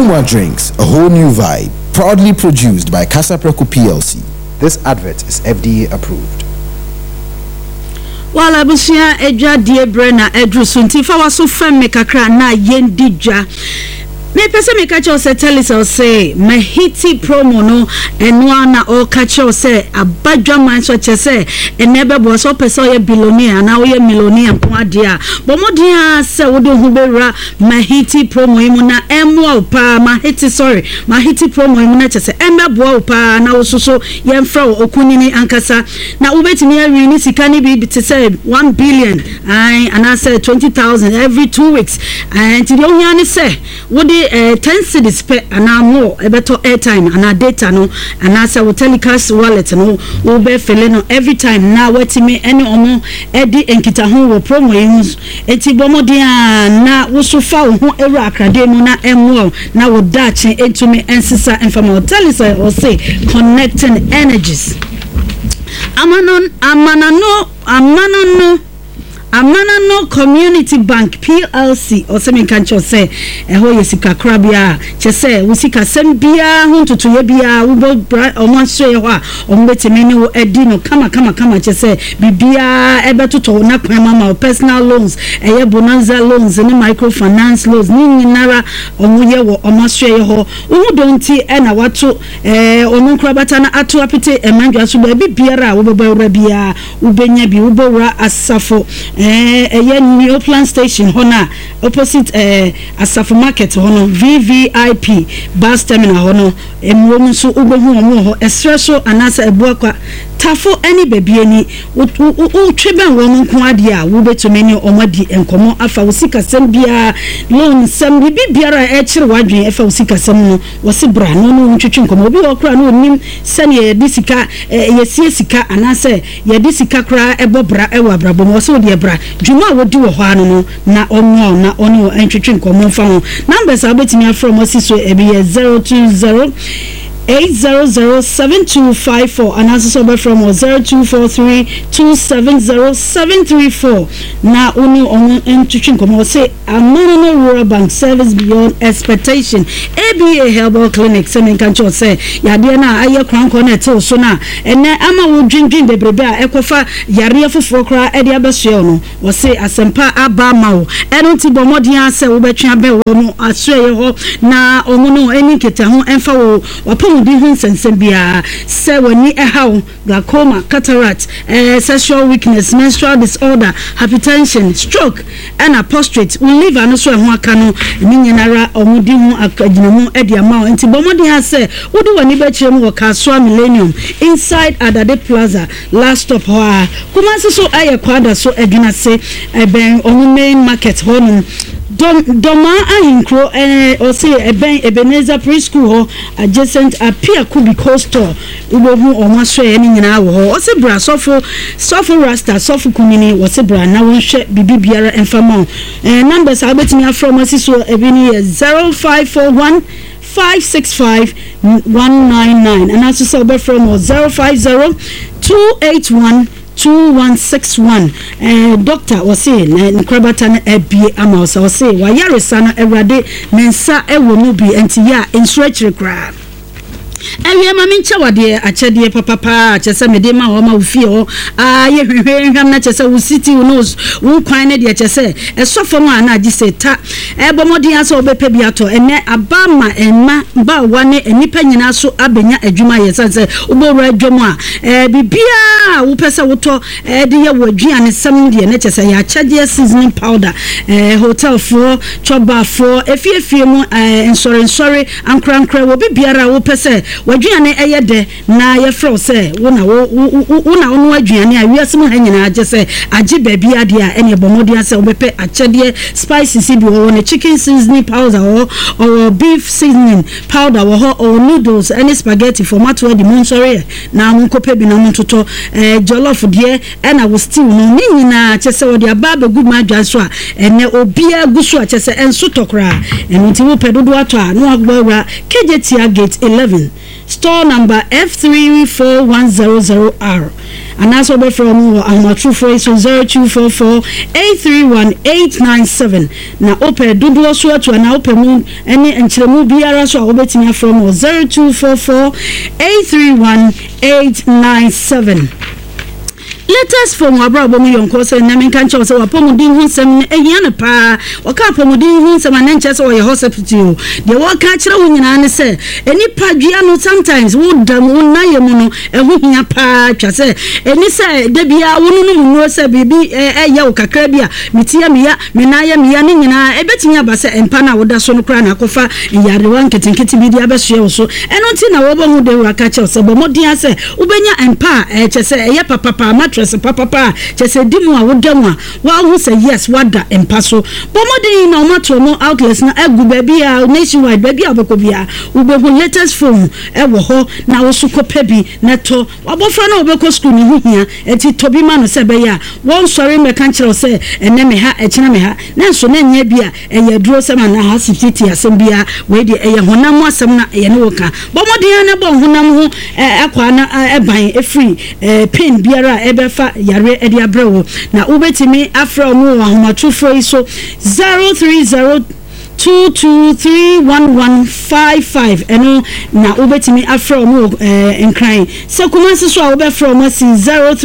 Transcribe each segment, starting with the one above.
Puma Drinks, a whole new vibe. Proudly produced by Casa Preco PLC. This advert is FDA approved. While Abusia Edra dear Brenna Edru Sunti for was so femme kakra na yendija. Me pese me catch us tell us say my hiti promo no enwana or catch us say abadwa man so say enebe bo so person ye billionaire na we millionaire nko dia but mo dia say wo do hu bewra my hiti promo imu na emwa pa my hiti promo imu na chese emebo pa na wo so yemfra okunini ankasa na wo betimi awi ni sika ni bi te say 1 billion and I say 20,000 every 2 weeks and the only say wo 10 cedis per and more better airtime and data no and as our telecast wallet no will be filling every time now what me any omo edi enkita ho wo promo use eti bomo dia na wo so fa ho era akrade mu na emo na wo dachi into me ensisa informal telecast or say connecting energies Amanano Community Bank PLC or semi kancho say eho yesika krabia che say usika sembia huntu to yebia ubo omanso yeho ombetime ni wo edi no kama che say bibia ebetuto na kwama personal loans eye bonanza loans ni microfinance loans ni nyinara omuye wo omanso yeho udonti na watu onu krabata na atu apite emandwa so bibia wo bebawra bia ubenya bi ubora asafo New Plan Station hona opposite Asafo Market hono VVIP bus terminal hono emwo so ubohu omo ho esreso anasa ebuakwa tafo any baby ani u tweben wo nko ade a wo betomeni omadi enkomo afa usika sem bia loan sem bibiara e kire wadwen afa usika sem no wose bra no ntwetwe nkomo obi okra no nim sane ye disika ye sika anasa ye disika kra ebobra ewa brabo wose ode bra juma wodi wo ho anu no na onwo na oni entwetwe nkomo fa ho numbers abetimi from osiso ebi 020 8007254 and also sober from 0243270734 na uni on entwetwe nkomo say Amanano Rural Bank service beyond expectation ABA Herbal Clinic semen kancho say yade na aye kranko na eto so na ene ama wo dwindwin bebrebe a ekofa yare afoforo kra e de abesoe no wo say asempa aba ma wo eno ti bomodin ase wo betwa be wo no asoe ho na omo no eni keta ho emfa wo wapo di hun sensem bia se wani ehaw glaucoma cataract sexual weakness menstrual disorder hypertension stroke and prostrate will live and so ho aka no ni nyinara omudi hu akaginamu edi ama enti bomodi ha se wodi wani be kire mu Kaswa Millennium inside Adade Plaza last stop ho kuma so aye kwada so edina se ben on main market ho Doma ahinkro or say Ebenezer preschool ho adjacent appear could be coastal ubohu omaswe eni nyina wo ho say bra sofo rasta sofo kumini wo say bra na won hwe bibibiara enfama numbers abetimi from asiso ebini 0541 565 199 and also sober from 050 281 2161 doctor was saying nkrabata na ebie amausa was say wa yaresa na ewrade mensa ewo mu bi enti ya insurance kra ewie ma mincha wade achede papa chese mede ma ho ma ofie ho ye hwehwe nham na chese wo city no wo kwan ne de chese esofo mu ana agise ta bomodin aso obepe bi ato ene abama enma ba wane enipa nyina so abenya adwuma ye sanse ubowura adwom a bibia wo pese woto de ye wadwiane sam de ne chese ya achede seasoning powder hotel for choba for efie mu sorry ankra wo bibiara wo pese wadwiane eyede na ye fro se wona ono adwiane a wiase mu hanyina agese age baby ade a ene bomodi ase obepe achede spices bi wo ne chicken seasoning powder or beef seasoning powder or noodles any spaghetti format where the monsore na munkope bi na muntoto jollof de ena wo stew no nyina chese wo de ababa good madwa so a ene obia gusu a chese enso tokra eno ti wo pedodo ato a no agbawra KJT gate 11 store number F34100R. And that's what from our true phrase 0244-831-897. Now open Dudu so to an open moon any and Chilemu Biara so obeting from 0244-831-897. Letters from Abraham Yonko say na menka nche say wapomudin hu nsem ehia ne pa waka apomudin hu nsem na nche say wo hospital de waka kire wo nyina ne say enipa dua no sometimes wo dam wo na ye mu no ehu hia pa twa say eni say de bia wo no mu say bibi eye wo kakra bia metia meya menaye meya ne nyina ebetimi aba say empa na wo da so no kra na akofa yare wan ketenkete bi dia beso ye so eno nti na wo bo hu de waka che say bo modin say ubenya empa che say eye papa papa chese dimu a wodamwa wa hu say yes wada empaso bomodin na omato no outlets na egu baby a nationwide baby abokobia ubehu latest phone ewo ho na wo su kopabi neto wabofra na obeko school ni hu hia enti tobi ma no se be ya won sorry me kan kire say ene me ha ekina me ha na so na nya bia eye duro se ma na ha sititi asem bia we de eye honam asem na eye ne woka bomodin na bo honam ho akwa na eban efree pain biara fa yare edi abrewo na ubetimi afra mu ahomatufo iso 03022311155 eno na ubetimi afra mu enkran sekumasi so a ubefra mu si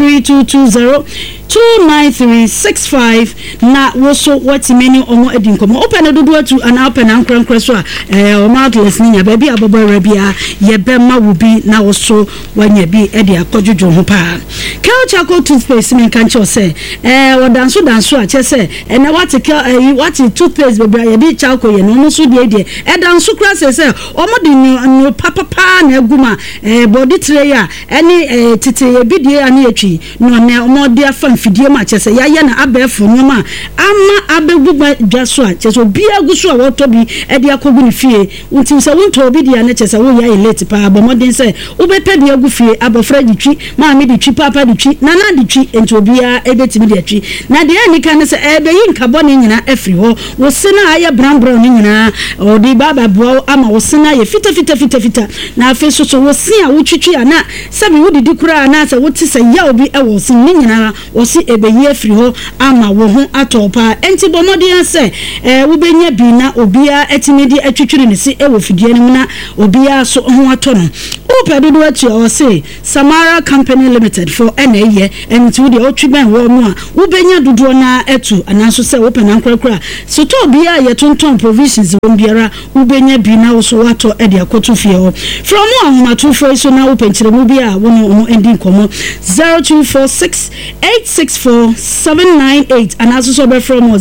032202936 na woso watimeni omo edinkomo open dodo atu ana open ankran so o outlets ni nya ba bi abobore bia ye bema wubi na woso wanya bi edi akojojo ho pa Kelchako toothpaste men kan cho say wo danso a che say na what toothpaste bebra ye di chako ye no so de danso kra say omo di no papa na aguma body tray a eni tete ye bi de ani atwi no na omo de afa fidie ma che say ya na abefo nyoma ama abegugba dwaso a che so bia guso a woto bi e de akogu ni fie unti say wonto obi de na che say wo ya late pa bomodin say obepe bi agu fie abofra di twi ma me di twi papa di twi nana di twi enti obia ebetimi di twi na de ani kan say ebe yin kabone nyina afri ho wo sena aye brown nyina odi baba bo ama wo sena ye fita na afi so wo sin a wo twitwi ana sabi wo didi kura ana say wo ti say ya obi e wo sin nyina wo si ebe ye afri ho ama wo ho atopa enti bomodi say wo benya bi na obia etimi di atwitwiri ne si e wo fidie ne na obia so ho ato no wo pedodo atu o say Samara Company Limited for NAye and to the Otriban Woma, Ubenya Dudo na etu, and also say open and crack. So to be a yetonton provisions of Biara, Ubenya Bina also wato Edia Kotufio. From one my two first so now open to the Mubia, one ending como 0246-864-798, and also from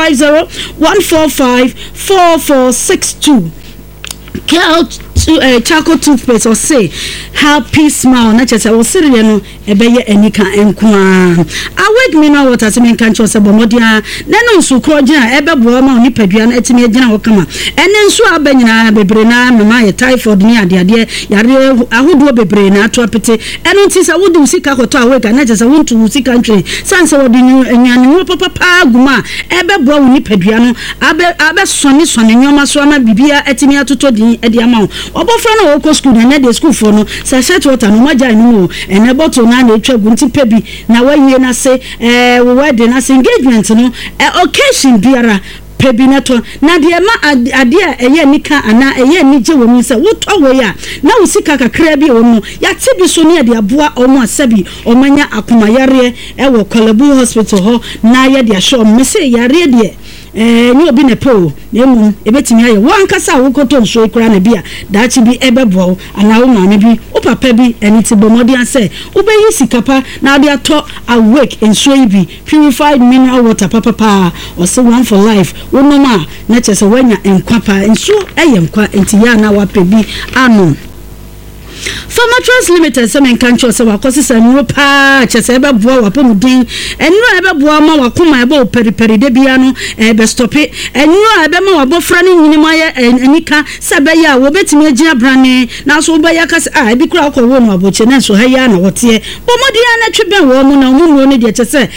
050-145-4462. Charcoal toothpaste or say happy smile na chese wo sire no ebeye enika enkwa awake me na water se men kan cho se bomodia na no nsu kro gina ebebo ma oni padua na etimi gina wo kama ene nsu abanyina bebre na mama ye typhoid ni ade yare ahodo bebre na ato apete eno nti se wo du sika koto awake na chese wo ntu sika ntwe sanse wo di nyane wo papa aguma ebebo wo ni padua no abe sone nyoma so na bibia etimi atoto di edi ama obofra na wo ko school na de school for no sachet water no maja no ene bottle na etwa gunti pebi na waye na se wo wedding na se engagement no occasion biara pebinato na de ma ade eye nika ana eye nije wo mu se wo to we ya na wo sika kakra bi wo no ya te bi so ne de aboa omo asabi omanya akoma yare wo Kwalebu hospital ho na ye de show me se yare de ni obi ne po na emu ebetimi aye wan kasa wo koto nso ikura na bia daachi bi ebebo ana wo maame bi o papa bi eni ti bomodi ase wo be yi sikapa na de ato awake nso ibi purified mineral water papa o se one for life wo no ma na chese wanya enkwapa nso eye nkwa enti ya na wa pebi ano Pharmatrust Limited se men kancho se wakosi se nro pa che se ebe boa wapomudin enro ebe boa ma wakoma ebe operi de bia no ebe stope enro ebe ma wabofra ne nyini ma ye anika se be ya wo betimi agina brane na so be ya ka se ebi kura akwo no aboche na so ha ya na wote bomodi ya na twebe wo mu na mu ne de che se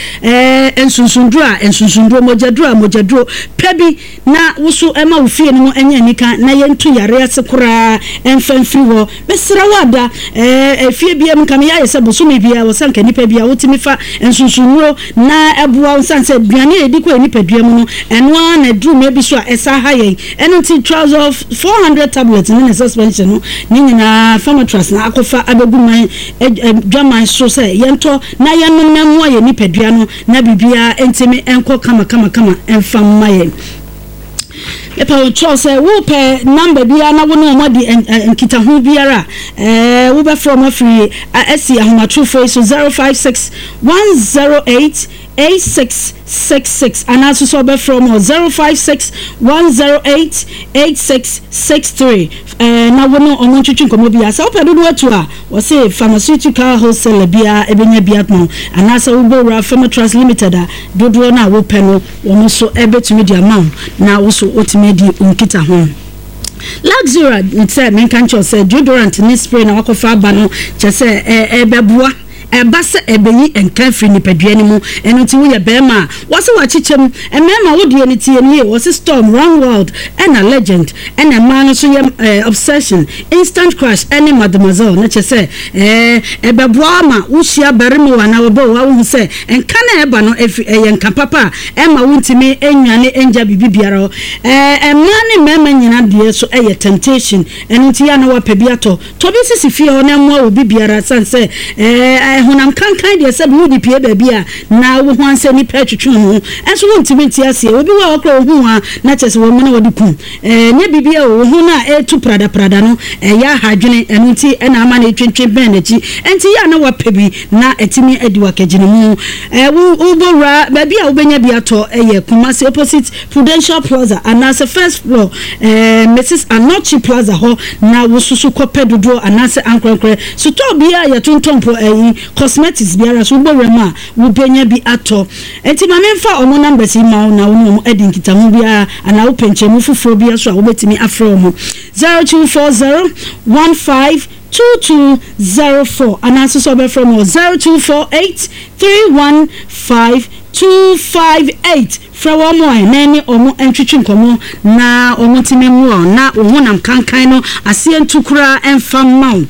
ensunsundro mojadro pebi na wusu ema wofie no enya anika na ye ntu yare ase kura enfamfiri wo besra wada efie bia mu kam ya yese bosumi bia wo sanka nipa bia wotimi fa ensunsunro na eboa wonsanse duane ediko nipa dua mu no eno na drum ebi so esa ha yen eno ti trouser of 400 tablets in suspension no nyina Pharmatrust na akofa abeguman dwaman so se yento na yenom na mo ye nipa dua no na bibia entimi enko kama enfam maye epa cho say wo pe number bia na wo no mo di nkita hu biara wo be from free asi ahomatru for so 056 108 8666 and also so be from 056 108 8663 na wo no omo twetwe nkomo bia sa wo pe dodo atu a wo say pharmaceutical wholesale bia ebenya bia no and also wo bo Pharmatrust Limited a dodo na wo pe no wo so ebetumi di amount na wo so otimi di unkita ho Luxury nse men kancho say deodorant ni spray na wakofa ba no che say ebeboa ebase ebeyi enkanfri ni paduani mu eno ti wo ye bema wose wachichem emema wo die ni tie ni wose Storm Run World and a Legend and a man so ye Obsession Instant Crush any Mademoiselle na che say ebeboa ma wo hia baremu wa na wo bo wa wo say enka na eba no enka papa ema wo ntimi enwane enja bibibiara emani mema nyina die so temptation eno ti ya na wa pabiato to bi sisi fie ho na mo bibiara sanse honam kankan de se bi pie ba bia na wo ho anse ni patwetwe ho enso wo ntimi ase obi wa okra ho a na chese wo mena wodi kum ne bibia wo ho na etu prada no ya hadwene eno ti na ama na twentwe ben na chi enti ya na wa pabi na etimi adi wa kagine mu wo bora ba bia wo benya bia to Kumasi opposite Prudential Plaza anase first floor Mrs. Anochi Plaza ho na wo susu kopedodo anase ankronkre so to bia ya tuntompo cosmetics biara so bo rema wo benya bi ato enti ma memfa omo numbers ma na wo edi nkita mu bia ana wo penchemu fufuro bia so a wo betimi afro mu 0240 152204 and also so from 0248 315 258 fra wo mo nani omo entwetwe nkomo na omo timemu na ohunam kankan no ase ntukura enfam maw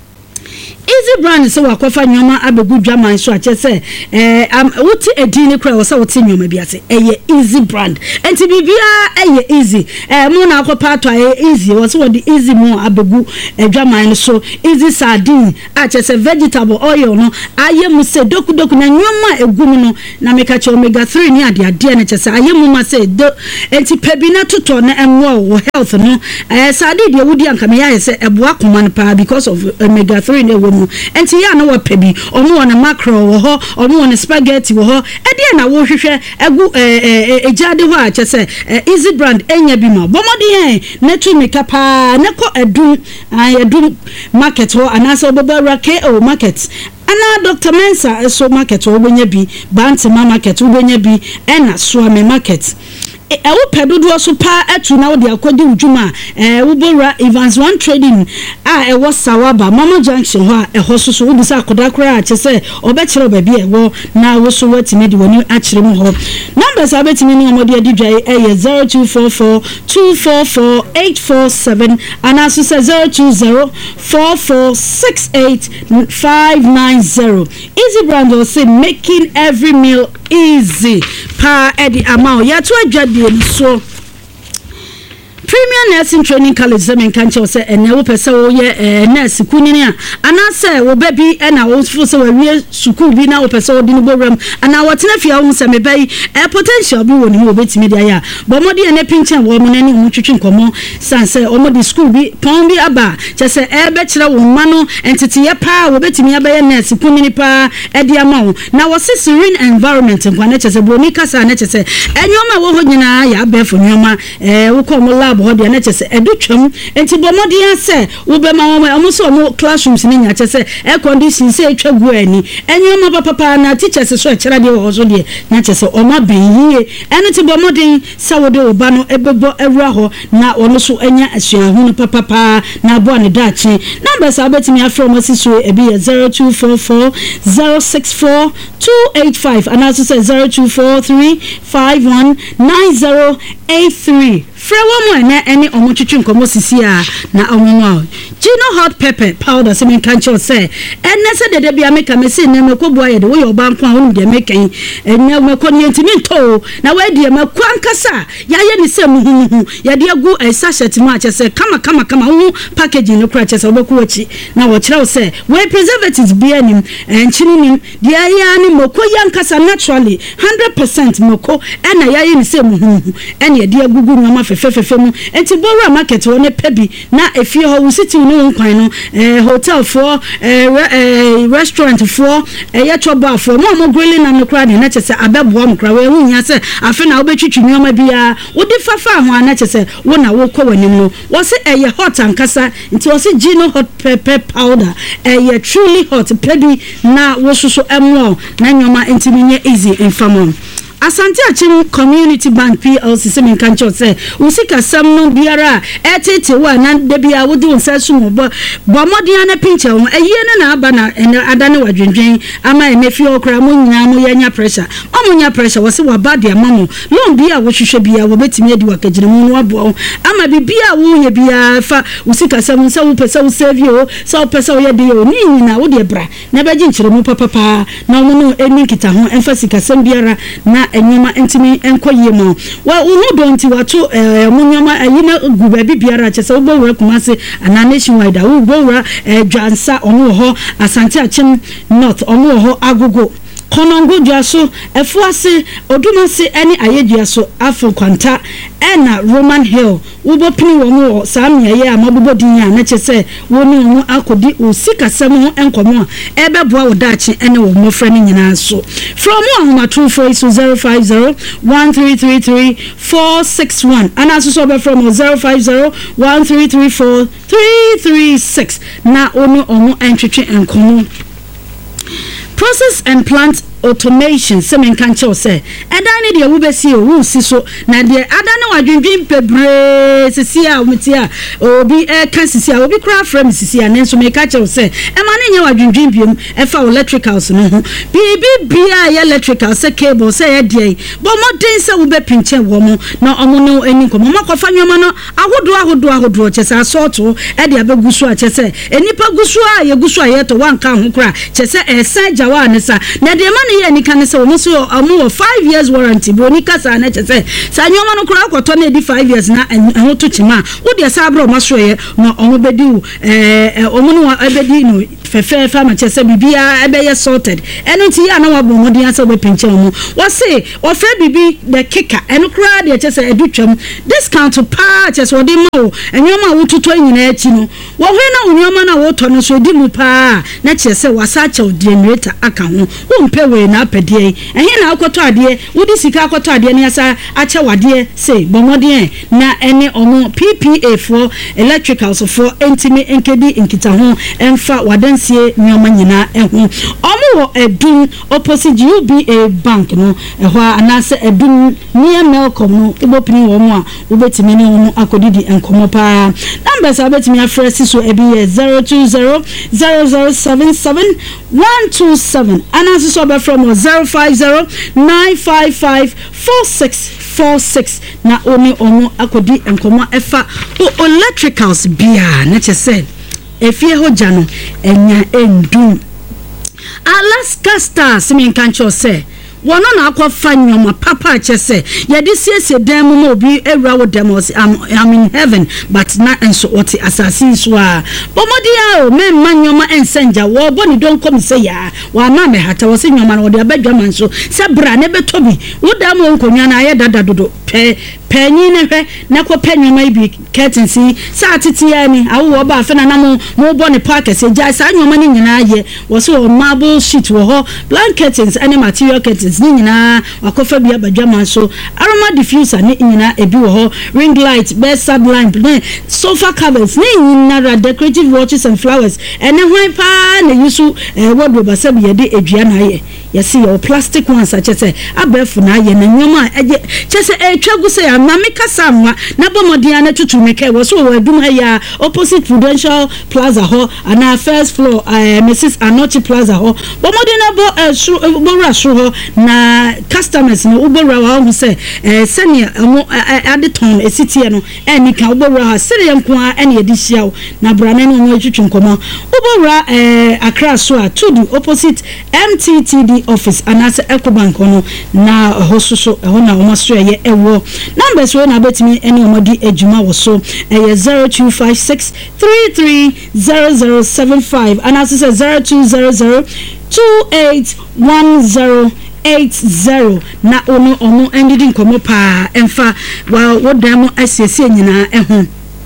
Easy Brand so wakofa nyoma abegu dwaman so ache se wuti edini kra wo se wuti nyoma bia se Easy Brand enti bibia easy mu na akopa to easy wo se wo di easy mu abegu dwaman so easy sardine ache se vegetable oil no ayemu se doku na nyoma egum no na meka che omega 3 ni ade na che se ayemu ma se enti pebina toto na enwo health no sardine de wudi anka me ya se eboa koma pa because of omega 3 ne enti ya na wapebi omo wona mackerel wo ho omo wona spaghetti wo ho ede na wo hwehwe egu ejade ho a chese Easy Brand enya bi ma bomodi na tu meka pa na ko edum market ho anasa obobara KO market ana Dr. Mensa so market wo benya bi Bantima market wo benya bi ena Suame market wo pedodo so pa atu na wo de akodi udwuma wo bora Evans One Trading a wo Sawaba Mama Junction ho a ho so wo bisa akodakora a chese obekere obabi wo na wo so watime de woni akire mu ho numbers abetime ni omode adidwai 0244 244 847 and also 020 4468 590 Easy Brand will say making every meal easy pa edi amount ya to adwade so Premier Nursing Training College Zemen Kancho say ene wo pese wo ye nurse kunini a ana say wo baby na wo fo say wo wie school bi na wo pese wo di no boram ana wo tena fia wo say me bai potential bi woni wo betimi dia ya bo modi ene pinchen wo mo nani wo twetwe nkomo san say o modi school bi pon bi aba che say be kire wo ma no entete ye pa wo betimi abaye nurse kunini pa e dia ma wo na wo say serene environment nkwane che say bo ni kasa na che say enyoma wo ho nyina ya be fo nyoma wo ko mo lab ho de na chese edu twam enti bomodi ase wo be ma wo so mo classrooms ni nya chese air condition se etwa gu ani enwoma papa na teachers so ekira de wo so de na chese o ma ben yie enti bomodi sa wo de oba no ebebo ewura ho na wono so enya asuahu papa na bo ne dachi numbers abetimi afro so ebi 0244 064 285 and also say 0243 519083 Frewa mo na ene omotwetwe nkomo sisi a na omo Gino hot pepper powder se men kan cho say ene se dede bia meka me se ne mekobo aye de wo yo banko a wonu de mekan ene meko ne ntimi nto na we de meko ankasa ya ye ni se muhuhu ya de agu sachet mu a che se kama wo packaging no kra che se obeku wachi na wo kire wo se we preservatives bia nim enchini nim de ya ni meko yankasa naturally 100% meko ena ya ye ni se muhuhu ene de agugu nyama fefefefe mu enti bora market wo ne pebi na efie ho wo city no nkwan no hotel for restaurant for ya choba for mo grilling na no kra na chese abebo am kra we hunya se afi na obetwitwi nyoma bia wo di fafa ho na chese wo na wo kɔ wanim no wo se hot ankasa nti wo se Gino hot pepper powder truly hot pebi na wo soso emo na nyoma ntimi nye easy infamon Asante Achim Community Bank PLC se men kan cho se usika sam no biara etete wa na de bia wo di onsa sumo bo modern na pinche wo eyie na aba na adane wadwendwen ama emefi okra mo nyina mo yanya pressure omunya pressure wo se wa bad ya mamo lo bia wo hwehwe bia wo betimi adi wakagire mu no abo ama bibia wo ye bia fa usika sam se wo pese wo save yo se wo pese wo ye de yo ni nyina wo de bra na beji nkyere mu papa na wo no eni kita ho emphasize sam biara na enyoma entimi enkoye mo wa uhu donti wato munyoma ayina guba bibiara chese wo wura kumase ana nationwide wo wura dwansa onu ho Asante Achim North onu ho agogo konongo dwaso efuase odumase eni ayedwaso afro kwanta ena Roman Hill wo pini wo samia ye amabobo dinya na chese wo ni wo akodi osika sam ho enkomo ebeboa wo dachi ene wo mofra ni nyina so from one true voice 050 1333 461 and also be from 050 1334 336 na onu entwetwe enkomo process and plant automation semen kan cho say edane de wo besi wo si so na de adane wadwendwen pebre sisi a umti a obi kan sisi a obi kra frame sisi a nenso me ka cho say e ma ne nya wadwendwen biem e fa electricals no ho bia ya electrical say cable say e de bo modern say wo be pinche wo mo na omo no eni ko mo makofa nwoma no ahodo chese asorto e de abegusu a chese enipa gusu a ye gusu a ye to wanka ho kra chese esa jawa ne sa na de ye ni kan se wo so amu 5 years warranty bo ni kasa na chese sa nyoma no kura akoto na di 5 years na ho to chima wo de sa abro maso ye no omo bedi omo no ebedi no fefe ma chese bibia ebe ye sorted eno ti ya na wa bo modi asa we pinche omo wo se wo fe bibi the kicker eno kura de chese edutwam discount pa chese wo di ma wo nyoma wo tuto nyina achi no wo hwe na nyoma na wo to no so di mu pa na chese wasa chew generator aka ho wo mpe we na pedie ehe na akoto ade wudi sika akoto ade ne asa ache wade say bomodien na ene omo PPA for electricals for entimi enkedi enkita ho emfa wadansie nyoma nyina eho omo wo edun opposite UBA bank no eho anase edun near Melcom no ibopini wo mo a wobetimi ne wo akodidi enkomo pa numbers abetimi afresi so ebi 020 0077 127 and also from 050 955 4646 na oni omo akodi enkomo efa o electricals bia na chese efie hoja no enya endum Alaska Stars min kan cho se wono na akwafa nyoma papa chese ye de siesie dan mu obi ewura wo demos I'm in heaven but na enso oti assassin so a bomodia o men manyoma ensenja wo boni don kom se ya wa ma me hata wo se nyoma na wo de abadwa man so se bra ne betobi wo da mo nkonwa na aye dada dodo penny never nako penny maybe curtains sa titiya ni awo ba fe na mo bo ne park se ja sa nyoma ni nyina ye wo so marble sheet wo ho blankets and material curtains ni nyina akofa bia badwama so aroma diffuser ni nyina ebi wo ho ring light bedside lamp sofa covers ni nyina decorative watches and flowers and hwan pa na yusu wardrobe asabi ye de edua na ye yesi your plastic ones such as abefu na ye na nyoma chese twagu se ya na meka samwa na bomodia na tutu meka wo so wadum ha ya opposite Prudential Plaza ho ana first floor Mrs. Anochi Plaza ho bomodia na bo rasho ho na customers no ubora wa hu se senior adeton esitie no enika ubora ha sere nko a ene edihia na brane no nwo twetwe nkomo ubora Accra so a to the opposite MTTD office anase Ecobank no na hososo na omaso ye ewo numbers we na betimi ene omodi ejuma wo so 0256330075 anase 0200281080 na ono endidi nkomo pa emfa wa wodam asiesie nyina eho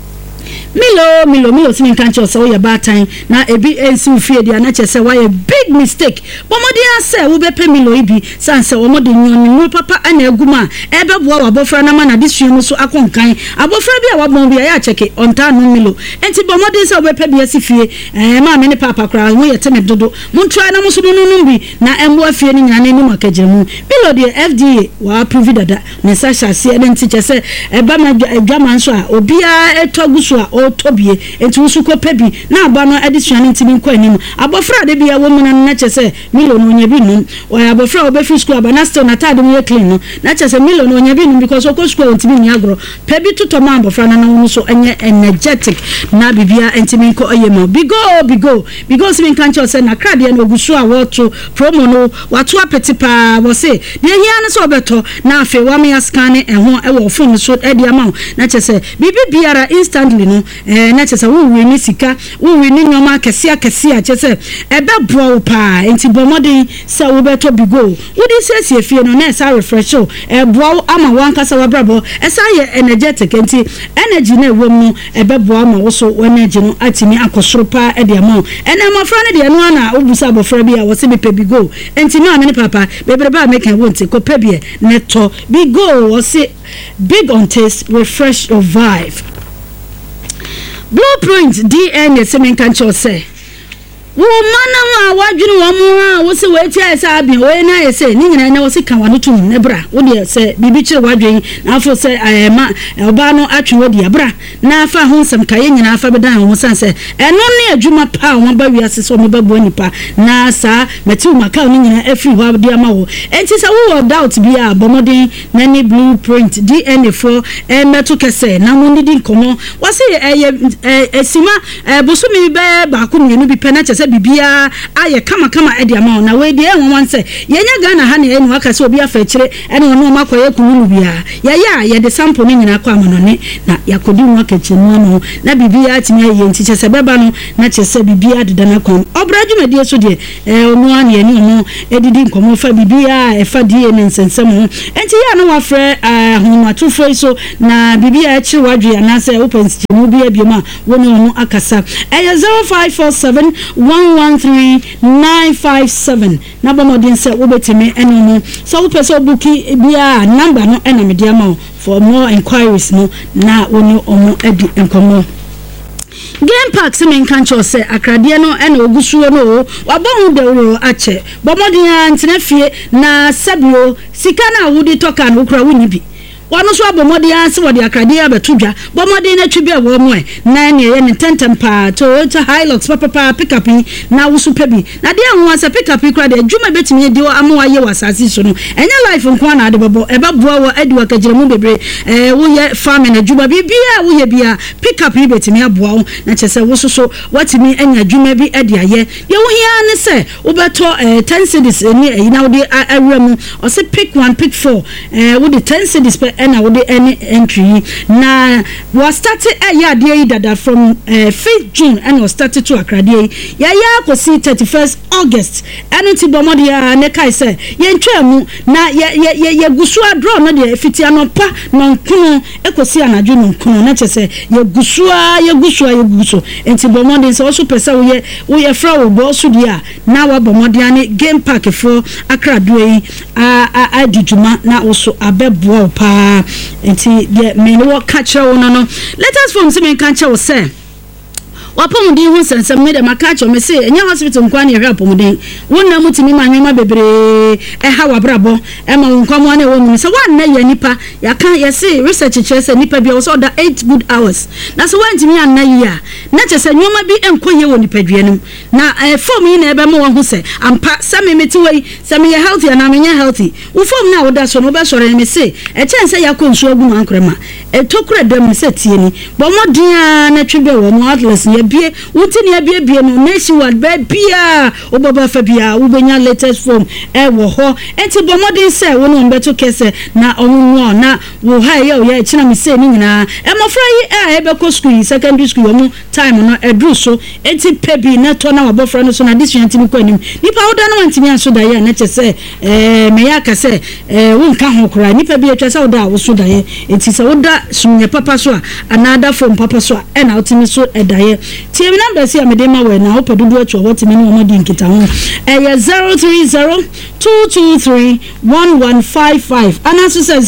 Milo sini kancho se wo ye batan na ebi ensi ufie dia na chese wa ye big mistake bomodi ase wo bepe Milo ibi sanse wo modi nyoni papa ana aguma ebeboa wabofra na mana disuo so akonkan abofra bia wabon bia ya cheke onta no Milo enti bomodi se wo bepe bia sifie ma me ne papa kra wo ye teme dodo montwa na muso no bi na embo afie ni nyane ni makagemu Milo de FDA wa approve dada ne sa hyase enti chese eba ma adwaman so a obia etoguso a tobie enti usuko pebi na aba no addition ntimi nkwa anim abofra de bia wo muna na chese Milo no nya bi num o abofra obefi school aba na still na tade mo clean no na chese Milo no nya bi num because oko school ntimi nya agro pebi tuto ma abofra na no so enye energetic na bibia ntimi nko oyema bigo simi kan chose na crowd ya no gusu a woto promo no watu apeti pa wo se de hia na so obeto na afi wa me scan ehho e wo phone so e dia ma na chese bibi biara instantly no na chese wo ni sika wo ni nyoma kese chese ebe bro pa enti bomodin se wo beto bigo wo di sese fie no na sa refresh o bro ama wankasa wa brabo esa ye energetic enti energy na ewo mu ebe bro ama wo so energy no atimi akosoro pa e de ama ene mafra ne de no na obusa abofra bia wo se bepe bigo enti no amene papa bebreba make want ko pebie neto bigo wo se big on taste, refresh your vibe. Blueprint DNA semen kan cho say Woman wadwini wo mu wo se we tia esa abi we na ye se ni nyina na wo se kan wano tum ne bra wo de se bibi kire wadwini na afo se ayema oba no atwe wo de bra na afa ho nsem kaye nyina afa bedan ho san se eno ne adwuma pa wo ba wiase so mo babu nipa na sa meti maka ni nyina afri ho de ama wo enti se wo doubt bia bomodin na ni Blueprint DNA for meto kese na mo ndidi nkomo wo se esima bosumi be ba ko mienu bi pena chese bibia aye kama edi ama na we de enwan se yenya Ghana ha na enu aka se obi afa kire ene ono makoye kununu bia ye de sample ni nyina kwa amanone na yakodi mu aka chenu no na bibia atimi aye nti chese beba no na chese bibia de na kon obraju medie so de onu an ye ni onu edidi nkomo fa bibia efa die ne nsensem ho enti ya na wafre ahumatu fo so na bibia akire wadwe anase open chenu bia biema woni onu akasa 0547 113957 na bomodin se wobetime eno no so wo pese obuki bia number no ena media ma for more inquiries no na woni omo edi enkomo Game Park semen kancho se akradie no ena ogusuo no wabon dewro ache bomodin antena fie na sabio sika na wudi toka no kura woni bi wano so abomodi anse wode akrade abetudwa bomodi na twi bia wo mo na ne ye ne tentempa Toyota Hilux papa pickup na wusu pebi na de anwo asa pickup kra de adwuma betimi de amo aye wasase so no enya life nko na de bobo eba boa wo adi wakagire mu bebre wo ye farm na adwuma bibia wo ye bia pickup betimi aboa wo na chese wo so watimi enya adwuma bi ade aye ye wo hia ne se wo beto 10 cedis ni na wo de awura mu o se pick 1 pick 4 wo de 10 cedis ena wo de any entry na was started ade dada from 5th June and was started to akrade ya ko see 31st August eno ti bomode ya ne kai say ye ntwa mu na ye gusu adro no de fiti anopa no nkunu ekosi anadwo no nkunu na che say ye gusu enti bomode so so pesa wo ye fra wo bo so dia na wa bomode ane game park for akrade yi a dijuma na also abebo pa enti de me no catch no let us from some can chew say wapomuden hu sensem me de makacho me say enya hospital nkwa na ehwe apomuden wonna mutimi manwema bebre ha wabrabo ma nkwamo na wo mu say wan na ya nipa ya kan ya say research chere say nipa bia so da 8 good hours na so wantimi an na ya na che say nwoma bi enkoye wo nipa duanum na form yi na ebe mo hu say ampa same meti wei same ya healthy na me healthy wo form na wo da so no be sore me say chen say yakonsu agu mankrema etokura dem say tie ni bo modin na twebe wo mo atlas bie wutini abie no nationwide bia obaba fa bia ubenya latest form wo ho enti bomodin say wo no mbeto kese na onwo na wo ha ye china me say ni nyina mofra yi ebeko school secondary school mu time no edru so enti pebi na to na wabofra no so na this yantimi kwanim nipa woda no wantimi anso da ye na che say me ya ka say wo nka ho kora nipa bi atwa say woda wo so da ye enti say woda sumye papa so another form papa so na otimi so edaye tie me number si amedema we na opedudu atwa wotimi ni omodi nkita ho 03022311155 anaso say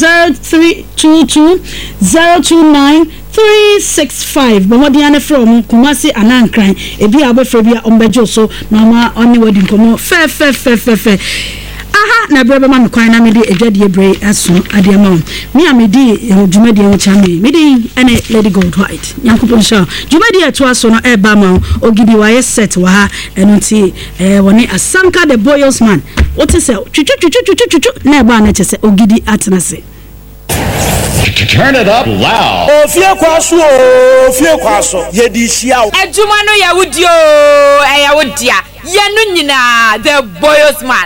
0322029365 bomodi ane from Kumasi anankran ebi abofra bia ombejo so na ma oni wodi nkomo fe aha na brebe ma me kwan na me di edwade bre aso ade ma me amedi dwumadi en chame me di ene Lady Gold White yankopon sha dwumadi eto aso no eba ma ogidi wa ye set wa ha eno ti woni Asanka the Boyos man what say chuchu na eba na chese ogidi atenase. Turn it up loud. Ofie kwaso ye di hia o adwuma no ya wudio ya wudia ye no nyina the Boyos man.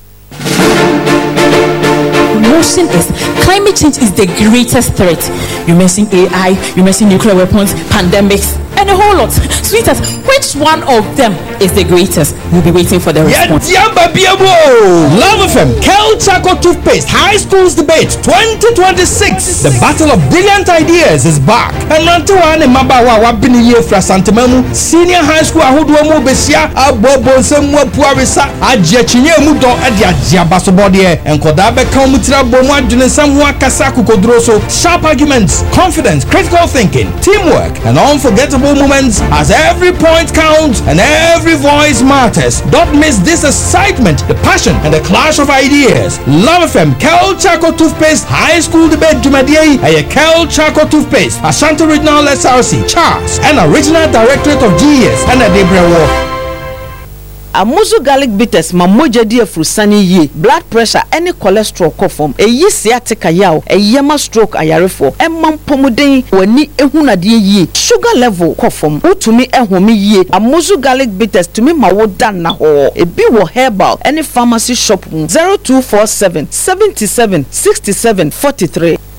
Motion is climate change is the greatest threat. You mention AI, you mention nuclear weapons, pandemics, and a whole lot. Sweetheart, which one of them is the greatest? We'll be waiting for the response. Love FM, Kel Chaco Toothpaste High Schools Debate 2026. The battle of brilliant ideas is back. And Rantuan and Mabawa Wabini Yefra Santamemu, Senior High School Ahuduamu Besia, Abobo Semwa Puarisa, Ajachinye Mudo, Adia Jabasobodie, and Kodabe Kamutra Bomwa Junesamwa Kasaku Kodroso, sharp arguments, confidence, critical thinking, teamwork, and unforgettable moments as every point counts and every voice matters. Don't miss this excitement, the passion, and the clash of ideas. Love FM, Kel Chaco Toothpaste High School Debate Jumadiye, and Kel Chaco Toothpaste, Ashanti Regional SRC, Charles, and Original Directorate of GES, and Adebrewo. Amuzu garlic bitters mamoja di afrusani ye blood pressure any cholesterol kofom eyi sciatica yaw eyema stroke ayarefo emam pomuden wani ehunade ye sugar level kofom utumi ehome ye Amuzu garlic bitters tumi mawoda na ho ebi wo herbal any pharmacy shop 0247 77 67 43